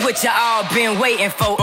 what you all been waiting for.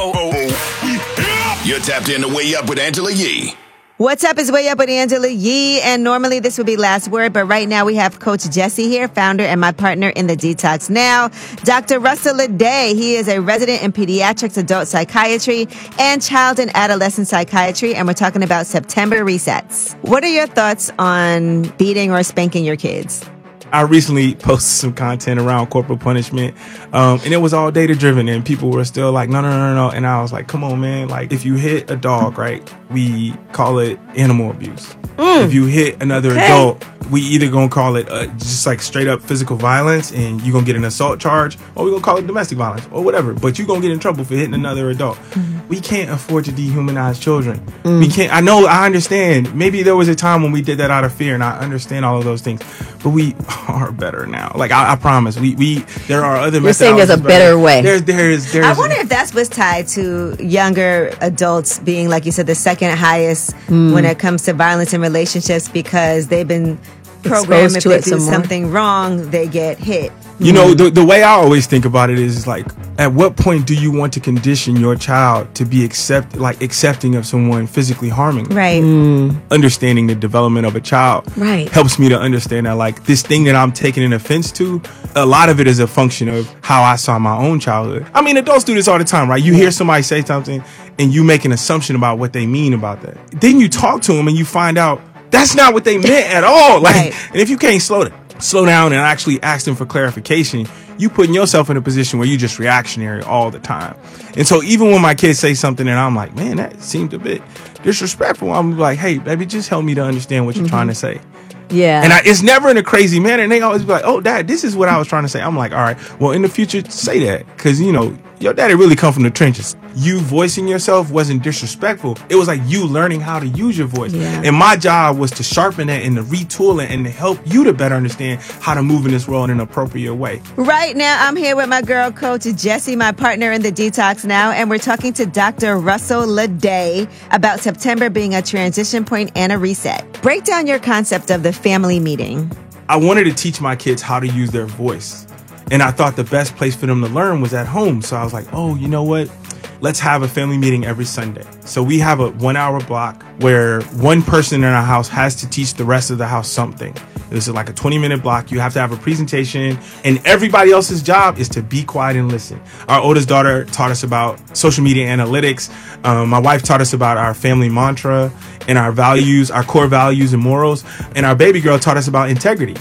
You're tapped in to Way Up with Angela Yee. What's up is Way Up with Angela Yee, and normally this would be last word, but right now we have Coach Jesse here, founder and my partner in the Detox Now, Dr. Russell Leday. He is a resident in pediatrics, adult psychiatry, and child and adolescent psychiatry, and we're talking about September resets. What are your thoughts on beating or spanking your kids? I recently posted some content around corporal punishment, and it was all data driven, and people were still like, no. And I was like, come on, man. Like, if you hit a dog, right, we call it animal abuse. If you hit another adult, we either gonna call it just like straight up physical violence, and you're gonna get an assault charge, or we're gonna call it domestic violence or whatever. But you're gonna get in trouble for hitting another adult. We can't afford to dehumanize children. We can't. I understand. Maybe there was a time when we did that out of fear, and I understand all of those things. But we are better now. Like, I promise. There are other methods. You're saying there's a better way. There's I wonder if that's what's tied to younger adults being, like you said, the second highest when it comes to violence in relationships, because they've been programmed if they do something wrong, they get hit. You know, the way I always think about it is like, at what point do you want to condition your child to be accepting of someone physically harming them? Right. Understanding the development of a child helps me to understand that, like, this thing that I'm taking an offense to, a lot of it is a function of how I saw my own childhood. I mean, adults do this all the time, right? You hear somebody say something and you make an assumption about what they mean about that. Then you talk to them and you find out that's not what they meant at all. Like, and if you can't slow down and actually ask them for clarification, you putting yourself in a position where you're just reactionary all the time. And so even when my kids say something and I'm like, man, that seemed a bit disrespectful, I'm like, hey, baby, just help me to understand what you're trying to say. Yeah. And it's never in a crazy manner. And they always be like, oh, Dad, this is what I was trying to say. I'm like, all right, well, in the future, say that. Because, you know, your daddy really come from the trenches. You voicing yourself wasn't disrespectful. It was like you learning how to use your voice. Yeah. And my job was to sharpen that and to retool it and to help you to better understand how to move in this world in an appropriate way. Right now, I'm here with my girl, Coach Jesse, my partner in the Detox Now, and we're talking to Dr. Russell Leday about September being a transition point and a reset. Break down your concept of the family meeting. I wanted to teach my kids how to use their voice. And I thought the best place for them to learn was at home. So I was like, oh, you know what? Let's have a family meeting every Sunday. So we have a 1 hour block where one person in our house has to teach the rest of the house something. This is like a 20-minute block. You have to have a presentation, and everybody else's job is to be quiet and listen. Our oldest daughter taught us about social media analytics. My wife taught us about our family mantra and our values, our core values and morals. And our baby girl taught us about integrity.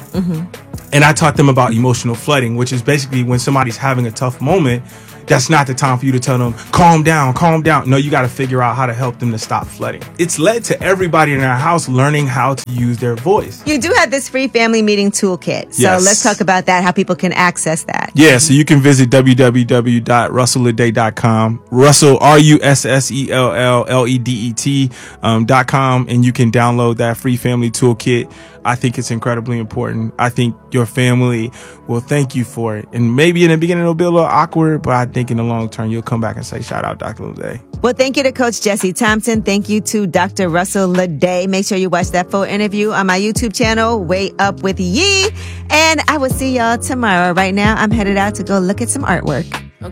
And I taught them about emotional flooding, which is basically when somebody's having a tough moment, that's not the time for you to tell them, calm down, calm down. No, you got to figure out how to help them to stop flooding. It's led to everybody in our house learning how to use their voice. You do have this free family meeting toolkit. So let's talk about that, how people can access that. Yeah, so you can visit www.russellledet.com. Russell, RussellLedet.com, and you can download that free family toolkit. I think it's incredibly important. I think your family will thank you for it. And maybe in the beginning it'll be a little awkward, but I think in the long term you'll come back and say, shout out Dr. Leday. Well, thank you to Coach Jesse Thompson. Thank you to Dr. Russell Leday. Make sure you watch that full interview on my YouTube channel, Way Up with Yee. And I will see y'all tomorrow. Right now, I'm headed out to go look at some artwork.